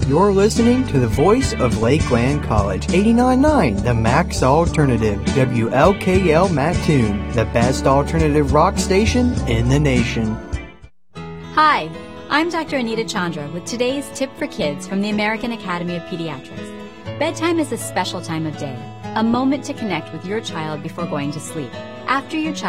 You're listening to the voice of Lakeland College, 89.9, the Max Alternative, WLKL Mattoon, the best alternative rock station in the nation. Hi, I'm Dr. Anita Chandra with today's tip for kids from the American Academy of Pediatrics. Bedtime is a special time of day, a moment to connect with your child before going to sleep. After your child